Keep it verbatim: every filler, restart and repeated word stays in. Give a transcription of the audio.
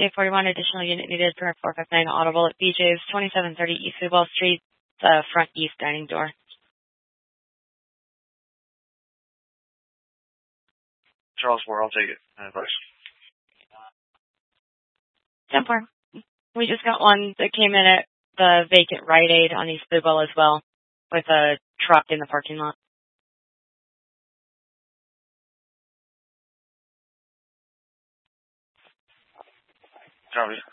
J forty-one, additional unit needed for four five nine Audible at B J's, twenty-seven thirty East Football Street, the front east dining door. Charles Moore, I'll take it. Advice. ten four. We just got one that came in at the vacant Rite Aid on East Bluebell as well, with a truck in the parking lot. Copy.